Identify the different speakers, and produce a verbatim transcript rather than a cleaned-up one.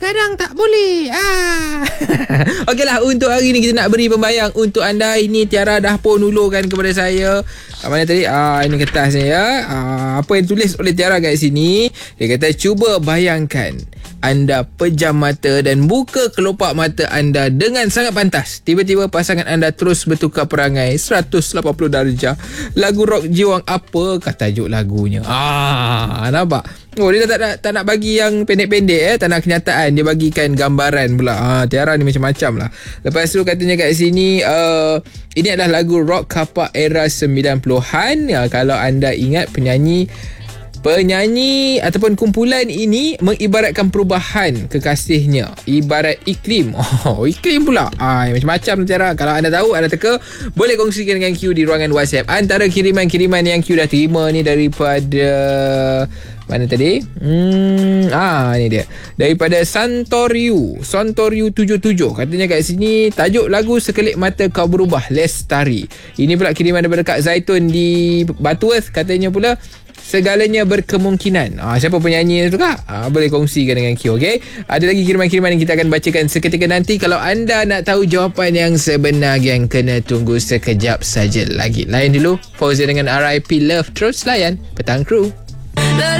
Speaker 1: kadang tak boleh. Ah. Okeylah, untuk hari ni kita nak beri pembayang untuk anda. Ini Tiara dah pun ulurkan kepada saya. Kat mana tadi? Ah, ini kertasnya ya. Ah, apa yang tulis oleh Tiara kat sini? Dia kata, cuba bayangkan anda pejam mata dan buka kelopak mata anda dengan sangat pantas. Tiba-tiba pasangan anda terus bertukar perangai seratus lapan puluh darjah. Lagu rock jiwang apa kata tajuk lagunya? Ah, nampak? Oh, dia tak nak, tak nak bagi yang pendek-pendek eh, tak nak kenyataan, dia bagikan gambaran pula. Ah, Tiara ni macam-macam lah. Lepas tu katanya kat sini, uh, ini adalah lagu rock kapak era sembilan puluhan. Ya, kalau anda ingat penyanyi Penyanyi ataupun kumpulan ini mengibaratkan perubahan kekasihnya, ibarat iklim. Oh, iklim pula. Ah, macam-macam Tiara. Kalau anda tahu, anda teka, boleh kongsikan dengan Q di ruangan WhatsApp. Antara kiriman-kiriman yang Q dah terima ni daripada mana tadi? Hmm, ah, ni dia. Daripada Santoriu. Santoriu tujuh tujuh. Katanya kat sini, tajuk lagu Sekelip Mata Kau Berubah, Lestari. Ini pula kiriman daripada Kak Zaitun di Butterworth. Katanya pula, segalanya berkemungkinan. Ah, siapa penyanyi tu kak? Ah, boleh kongsikan dengan Q, okey? Ada lagi kiriman-kiriman yang kita akan bacakan seketika nanti. Kalau anda nak tahu jawapan yang sebenar, yang kena tunggu sekejap saja lagi. Layan dulu. Fauzia dengan R I P Love terus layan Petang Crew.